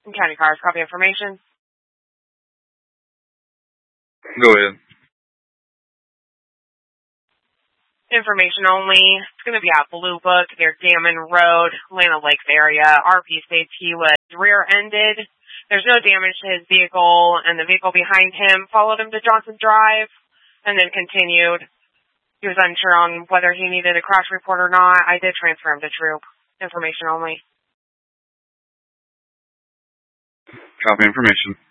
County cars, copy information. Go ahead. Information only. It's going to be at Blue Book near Damon Road, Atlanta Lakes area. RP states he was rear-ended. There's no damage to his vehicle, and the vehicle behind him followed him to Johnson Drive and then continued. He was unsure on whether he needed a crash report or not. I did transfer him to Troop. Information only. Copy information.